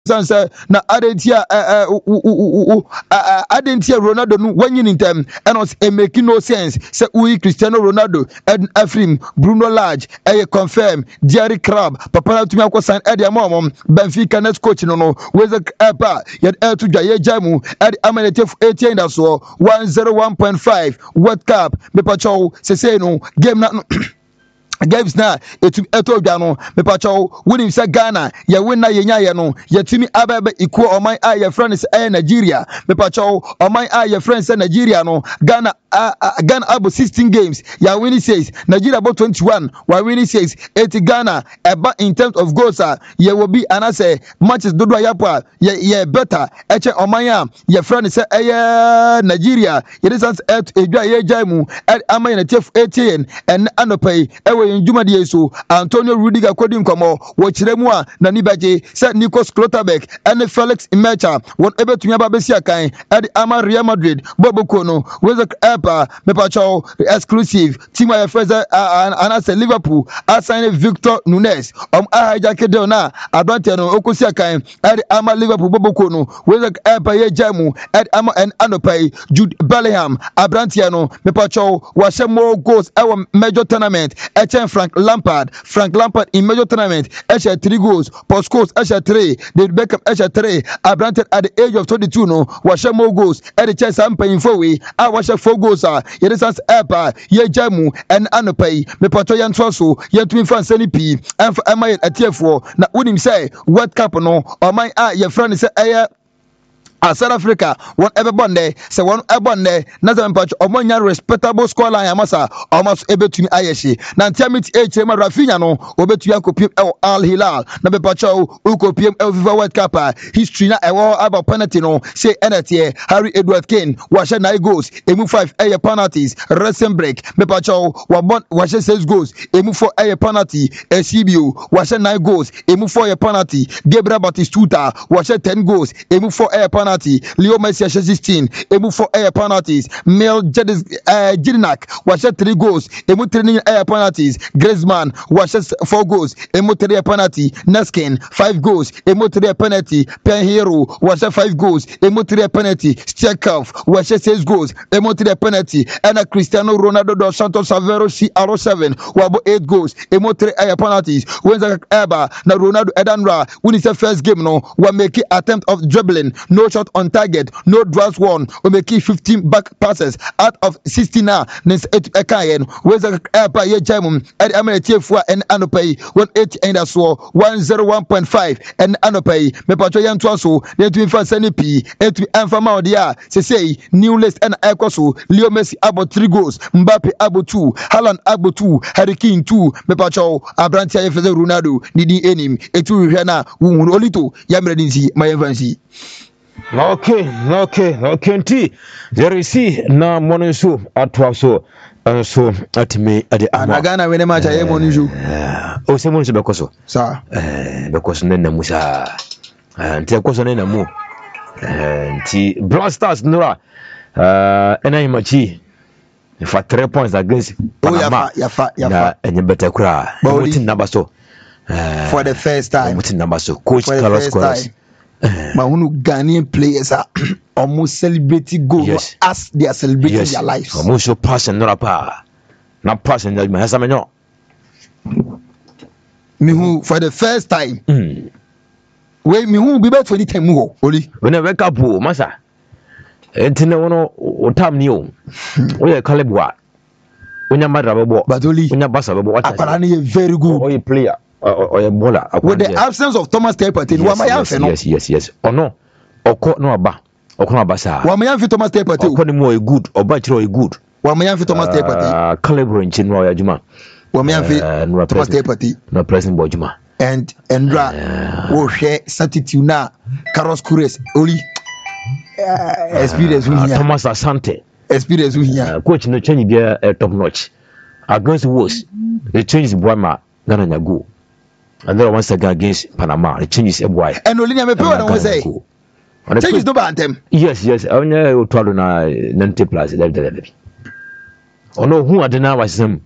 sanse na adentia Ronaldo no wanyin intem and us making no sense say we Cristiano Ronaldo and Afrim Bruno Lage confirm Jerry Crab papa na tumi akosan e mom Benfica next coach no weze epa yet to dwaye jamu e amanetef 18 da so 101.5 World Cup me pacho say no game na games na eto dwano me pacho winning say Ghana ya win na yenya ye no yetimi abebe ikuo oman a ye friends Nigeria me pacho oman a ye friends Nigeria no Ghana abo 16 games ya winning 6 Nigeria about 21 wa winning 6 80 Ghana eba in terms of goals ye will be anase matches dodo yapo ye better eche oman a ye friends Nigeria ye resans edwa ye jaimu ama ye tef 18 and anopai ewe njuma die so Antonio Rudiger kodi nkomo wo kiremu a na nibaje se Nico Schlotterbeck and Felix Imecha won ebetumi aba besi akan e ama Real Madrid boboko no weze epa mepacho exclusive team of Fraser and Liverpool assign Victor Nunes hijack de na advance no okosi akan e ama Liverpool boboko no weze epa ye jamu e ama en anopai Jude Bellingham abrantia no mepacho wa more goals our major tournament Frank Lampard in major tournament Esha 3 goals Paul Scholes Esha 3 David Beckham Esha 3 Abranted at the age of 22 no washa more goals at the chance I'm paying for we I washa 4 goals yet is epa ye jamu and anopai me pato yan twaso ye twin fan seni p and for am atiefo na unim say World Cup no or my your friend say South Africa one ever bonde say one ebonde na za mpacho omonya respectable scoreline amasa almost ebetumi ayeshi na ntiamit ma Rafinha no obetumi akopiem Al Hilal na bepacho ukopiem FIFA World Cup history na ewo about penalty no say enetie Harry Edward Kane washe 9 goals emu 5 penalties racing break bepacho washe 6 goals emu 4 penalty CBO washe 9 goals emu 4 penalty Gabriel Batistuta washe 10 goals emu 4 penalty Leo Messi 16 emu 4 penalties Mel Jedinak washe 3 goals emu 3 penalties Griezmann washe 4 goals emu 3 penalty Neskin 5 goals emu 3 penalty Penhero washe 5 goals emu 3 penalty Stekov washe 6 goals emu 3 penalty and Cristiano Ronaldo dos Santos Aveiro CR7 wabo 8 goals emu 3 penalties wenza eba na Ronaldo Edanra win his first game no wa make attempt of dribbling no shot on target no draws won we make 15 back passes out of 16 now nins ekayen wenza eba ye jamu ed amanetiefua and anopai 180 and so 101.5 and anopai me pacho yan twaso de tu fa sani p etu enfama odia say new list and ekoso Leo Messi about 3 goals Mbappe about 2 Haaland about 2 Harry Kane 2 me pacho abrantia ye feze Ronaldo nidi enim etu hwe na wunu olito ya mredinsi mayenfansi. Okay nti there is na monenso atwaso so atime ade Ghana wene match aye monenso o se monenso bekoso sa bekoso na musa nti ekoso na mu nti Black Stars nora ena imachi for 3 points against Panama ya enye better kura mutin number so for the first time mutin number so coach Carlos Queiroz Mahunu Ghanaian players are almost celebrating goal as they are celebrating their lives. Almost so passion not passion that has a Mihu for the first time. We mihu be better 20 time mo only. When I wake up masa. Entine wono otam ni o. We Caleb wa. Onya madra bebo. But only onya basa bebo. Aparani very good. Or a player. Or a bowler with the absence of Thomas Partey yes or no or no aba or no abasa wa mayan fi Thomas Partey or no more good or batro a good wa mayan fi Thomas Partey caliber in chinwa ya juma wa mayan fi Thomas Partey no president bojuma and wo hwe attitude na Carlos Queiroz only experience Thomas Asante experience here coach no change be top notch against Wolves the change Boima Ghana nyago. And then once again against Panama, the changes a boy. And only me pay what I say. Changes no bantem. Yes. Onye o twalo na 90 plus level. Ono hu adena wasem.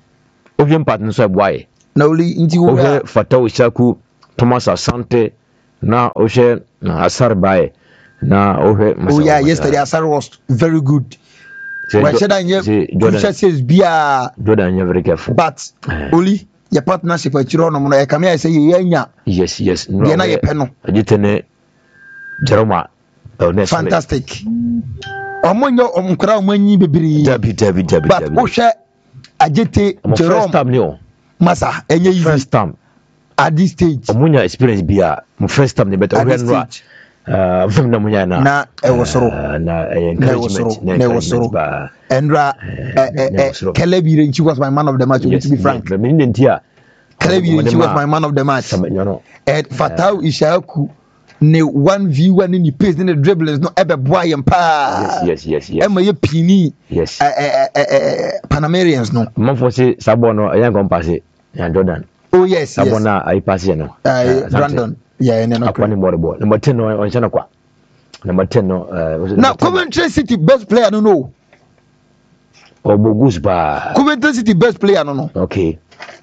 Oviem partner so boy. Na only inti wo Fatau Shaku, Thomas Asante, na ohwe Asar bae na ohwe oh yeah, yesterday Asar was very good. When should I says bia Jordan you very careful. But only your partnership for Chirono no e come here say yenya. Yes. No. Na ye peno. Ajitene Jeroma. Fantastic. Omonyo omkra omanyi bebiri. Dabi. But ohwe Ajete Jerome. First time ni Masa enye easy. First time at this stage. Omunya experience bia. My first time ni better at this stage. Vim na munya na ewosoro na encouragement na ewosoro Endra Kelebi Renchi was my man of the match, to be frank. Kelebi Renchi was my man of the match. And Fatau Ishaku ne 1v1 in the pace in the dribblers no ebe boy and pa. Yes. Emma ye pini. Yes. Panamerians no. Mafo se Sabono ayan kon pass and Jordan. Oh yes. Sabona I pass you no. Brandon. Yeah, no. Number 10 no on chana kwa. Number 10 no now Coventry City best player no know. Obogus ba. Coventry City best player no. Okay.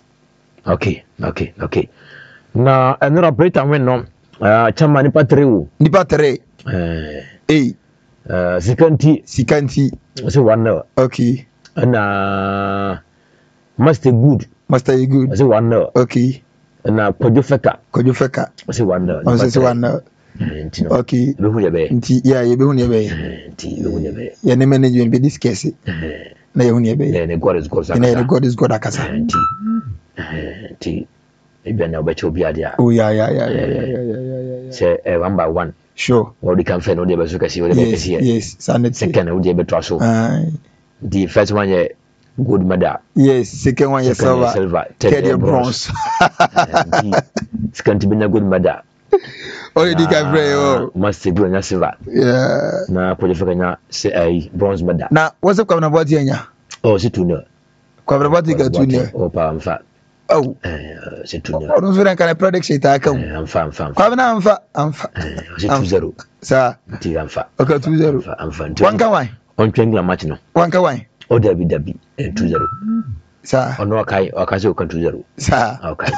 Na another operator when no chama nipa 3 Sikanti say 1-0. Okay. Na Master Good say 1-0. Okay. Na Kojofeka say 1-0. Say 1-0. Okay. Yeah, you be hu be. Ya ne manage be this case. Na you hu be. Ne God is God. Na God is God akasa. Maybe na obecho bi ade a. Oh yeah. Say 1 by 1. Sure. Or the campaign no dey be so kasi o dey be kasi. Yes. Second o dey be to so. The first one ye gold medal. Yes, second one ye silver. Third bronze. Second be na gold medal. Already got very must be na silver. Yeah. Na Kojofeka na say bronze medal. Na what's up kwabna body enya? Oh, c'est 2-0. Kwabna body ga 2-0. Oh, pas en fait. Oh, c'est 2-0. On se rend quand product c'est ta kam. Enfin. Kwabna amfa. C'est 2-0. Ça. Ti amfa. Okay, 2-0. Enfin. Wanka why? On twengla match no. Wanka why? O dabi 2-0. Ça. Ono akai o kan 2-0. Ça. Okay.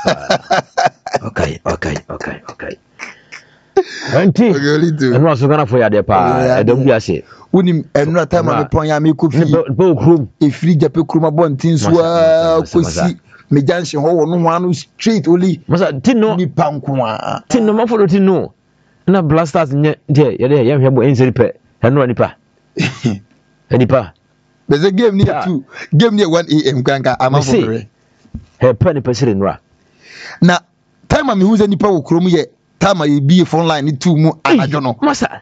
Anti. Eno aso gana fo ya de pa. Edom bi ase. Unim enura time me pon ya me kofi. Bo krum. E free jape kruma bontin so kosi. Me janshi ho wo no ho anu straight oli. Masa tinno ni pankoa. Tinno mafolo tinno. Na blasters nye de ye hwe bo enseri pe. Eno nipa. Enipa. There's a game near 2. Game near 1 AM kanka amafore. He pe ni pesire nura. Na time me hu ze nipa wo krom ye time ye be phone line ni 2 mu anajo no. Masa.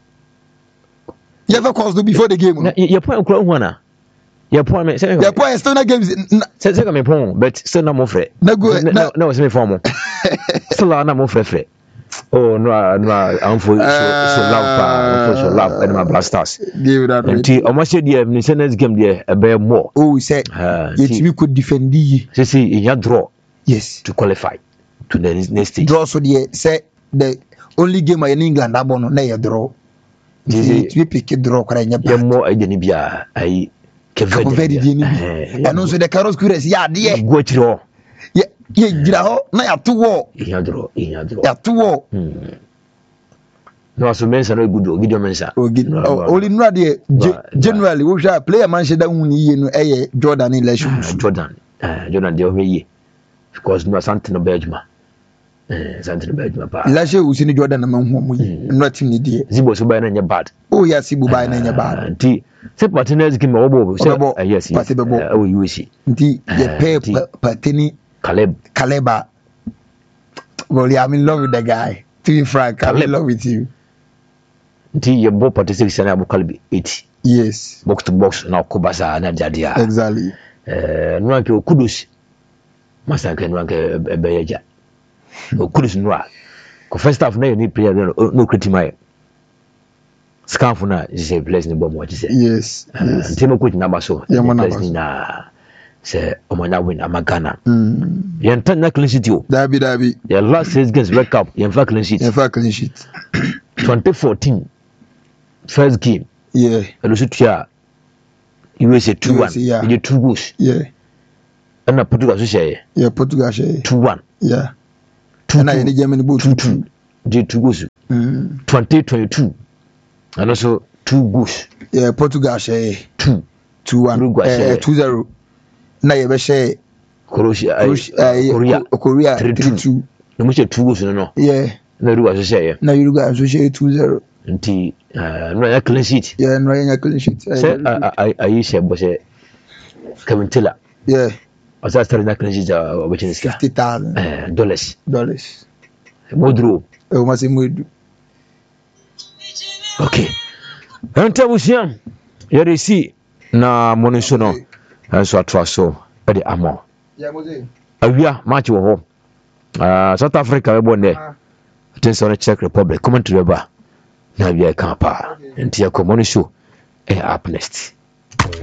You ever calls before the game? Your point kro hu na. Your point me say. Your point still na games. Say me point but still na mo frɛ. Na go. No say me form. Still na mo frɛ. Oh no I'm for so love and my blasters. Give that. Nti almost the next game there a bear more. Oh he said you could defend you. See you draw. Yes, to qualify to the next stage. Draw so the say the only game in England abono na you draw. We pick draw kra nya ba. More ageni bia ai Kevedi ni bi. And also the Carlos Cures ya de. Go through. Ye gira ho na ya to wo. Ya draw. Ya to wo. No so mensa no good Gideon mensa. Only no de generally we sha player man she da hu ni ye no Jordan in election. Jordan de o ye. Because no something no Belgium. Something Belgium pa. Lashe usini Jordan na manhu mu yi. No team ni de. Zibo so ba na nya bad. Oh yeah, Zibo ba na nya bad. Nti se partners game obo so yes. Oh you see. Nti ye pay partini Kaleba. Well, yeah, I'm in love with the guy. To be frank, I'm in love with you. Nti ye bo participate sana Abu Kalbi 80. Yes. Box to box na Kobasa na Jadia. Exactly. No anke Okudus. Masa anke no anke Ebeyeja. Okudus no a. Ko first half na you need player no critimai. Scarf na je place ni bom what you say. Yes. Nti mo coach na baso. Place na say omanya win amagana. Yen tan na clean sheet o. Dabi. Your last 6 games World Cup yen fa clean sheet. 2014 first game. Yeah. And also tia USA 2-1. You 2 goals. Yeah. And na Portugal so share. Yeah, Portugal share. 2-1. Yeah. And na Germany both 2-2. de 2 goals 2022 and also 2 goals yeah Portugal share 2 2-1 2-0 na ye be share Korea 3-2 na mo share 2 goals no yeah na Uruguay share na Uruguay so share 2-0 nti no ya clean sheet yeah no ya clean sheet say ayi share bo share Kevin Taylor yeah asa start na clean sheet opportunity $50,000 modro o ma se modu okay enta busiam yare si na moni so no so atra so e amo yeah moze awia match wo ho South Africa we bonde tenso na Czech Republic commentary ba na bia kan pa enti ya moni show up next